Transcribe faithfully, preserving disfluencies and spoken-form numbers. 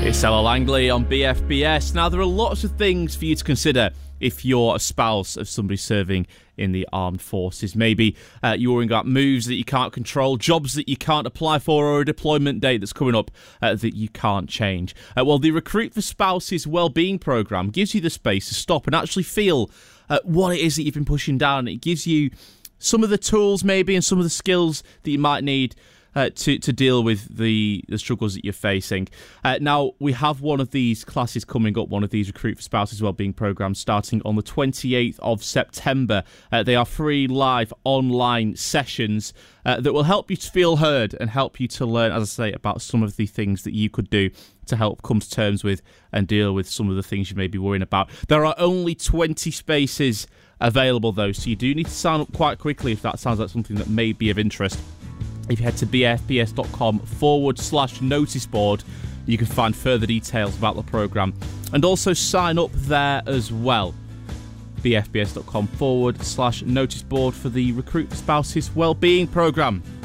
It's Ella Langley on B F B S. Now, there are lots of things for you to consider if you're a spouse of somebody serving in the armed forces. Maybe uh, you're worrying about moves that you can't control, jobs that you can't apply for, or a deployment date that's coming up uh, that you can't change. Uh, well, the Recruit for Spouses Wellbeing Programme gives you the space to stop and actually feel uh, what it is that you've been pushing down. It gives you some of the tools maybe and some of the skills that you might need Uh, to, to deal with the, the struggles that you're facing. Uh, now, we have one of these classes coming up, one of these Recruit for Spouses Wellbeing programmes, starting on the twenty-eighth of September. Uh, they are free live online sessions uh, that will help you to feel heard and help you to learn, as I say, about some of the things that you could do to help come to terms with and deal with some of the things you may be worrying about. There are only twenty spaces available, though, so you do need to sign up quite quickly if that sounds like something that may be of interest. If you head to bfbs.com forward slash notice board, you can find further details about the programme and also sign up there as well. bfbs.com forward slash notice board for the Recruit for Spouses Wellbeing programme.